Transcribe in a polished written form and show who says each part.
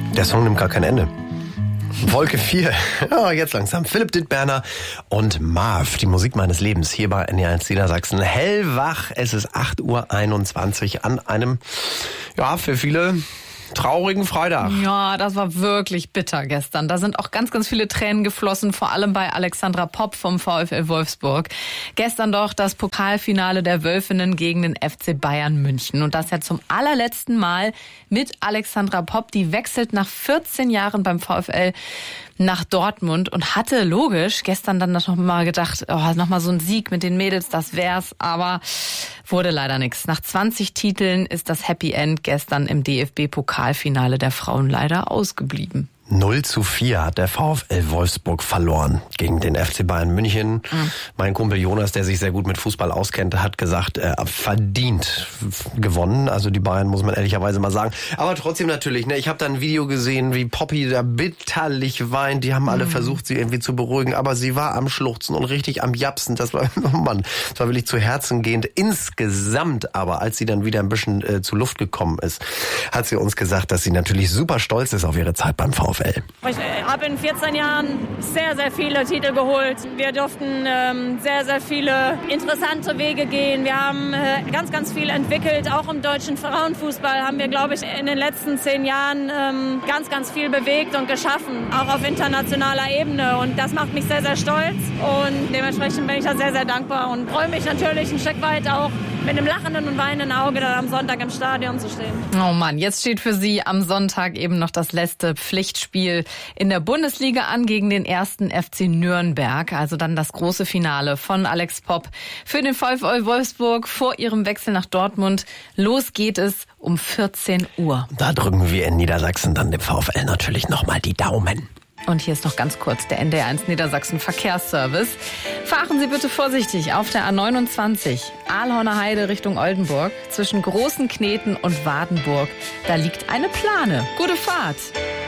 Speaker 1: Der Song nimmt gar kein Ende. Wolke 4, ja, jetzt langsam. Philipp Dittberner und Marv, die Musik meines Lebens, hier bei NDR1 Niedersachsen. Hellwach, es ist 8:21 Uhr an einem, ja, für viele traurigen Freitag.
Speaker 2: Ja, das war wirklich bitter gestern. Da sind auch ganz, ganz viele Tränen geflossen, vor allem bei Alexandra Popp vom VfL Wolfsburg. Gestern doch das Pokalfinale der Wölfinnen gegen den FC Bayern München. Und das ja zum allerletzten Mal mit Alexandra Popp. Die wechselt nach 14 Jahren beim VfL nach Dortmund und hatte logisch gestern dann noch mal gedacht, noch mal so ein Sieg mit den Mädels, das wär's, aber wurde leider nichts. Nach 20 Titeln ist das Happy End gestern im DFB-Pokalfinale der Frauen leider ausgeblieben.
Speaker 1: 0:4 hat der VfL Wolfsburg verloren gegen den FC Bayern München. Mein Kumpel Jonas, der sich sehr gut mit Fußball auskennt, hat gesagt, verdient gewonnen. Also die Bayern, muss man ehrlicherweise mal sagen. Aber trotzdem natürlich, ne? Ich habe da ein Video gesehen, wie Poppy da bitterlich weint. Die haben alle versucht, sie irgendwie zu beruhigen. Aber sie war am Schluchzen und richtig am Japsen. Das war, oh Mann, das war wirklich zu Herzen gehend. Insgesamt aber, als sie dann wieder ein bisschen zu Luft gekommen ist, hat sie uns gesagt, dass sie natürlich super stolz ist auf ihre Zeit beim VfL.
Speaker 3: Ich habe in 14 Jahren sehr, sehr viele Titel geholt. Wir durften sehr, sehr viele interessante Wege gehen. Wir haben ganz, ganz viel entwickelt. Auch im deutschen Frauenfußball haben wir, glaube ich, in den letzten 10 Jahren ganz, ganz viel bewegt und geschaffen. Auch auf internationaler Ebene. Und das macht mich sehr, sehr stolz. Und dementsprechend bin ich da sehr, sehr dankbar und freue mich natürlich ein Stück weit auch mit einem lachenden und weinenden Auge dann am Sonntag im Stadion zu stehen.
Speaker 2: Oh Mann, jetzt steht für Sie am Sonntag eben noch das letzte Pflichtspiel in der Bundesliga an gegen den 1. FC Nürnberg. Also dann das große Finale von Alex Popp für den VfL Wolfsburg vor ihrem Wechsel nach Dortmund. Los geht es um 14 Uhr.
Speaker 1: Da drücken wir in Niedersachsen dann dem VfL natürlich nochmal die Daumen.
Speaker 2: Und hier ist noch ganz kurz der NDR1 Niedersachsen Verkehrsservice. Fahren Sie bitte vorsichtig auf der A29 Ahlhorner Heide Richtung Oldenburg zwischen Großen Kneten und Wadenburg. Da liegt eine Plane. Gute Fahrt!